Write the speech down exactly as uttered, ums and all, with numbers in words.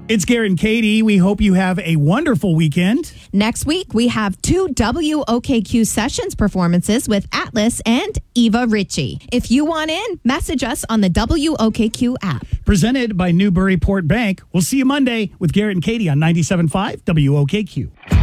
It's Garrett and Katie. We hope you have a wonderful weekend. Next week, we have two W O K Q Sessions performances with Atlas and Eva Ritchie. If you want in, message us on the W O K Q app. Presented by Newburyport Bank. We'll see you Monday with Garrett and Katie on ninety-seven point five W O K Q.